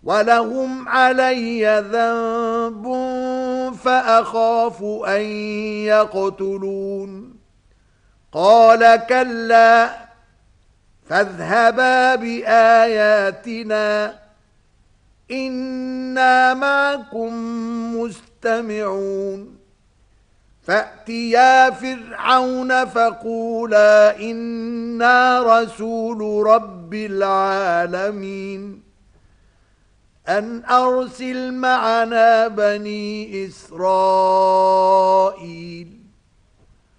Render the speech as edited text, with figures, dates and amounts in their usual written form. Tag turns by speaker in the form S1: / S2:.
S1: وَلَهُمْ عَلَيَّ ذَنبٌ فَأَخَافُ أَن يَقْتُلُونِ قَالَ كَلَّا فَاذْهَبَا بِآيَاتِنَا إِنَّا مَعَكُمْ مُسْتَمِعُونَ فَأْتِيَا فِرْعَوْنَ فَقُولَا إِنَّا رَسُولُ رَبِّ الْعَالَمِينَ أَنْ أَرْسِلْ مَعَنَا بَنِي إِسْرَائِيلَ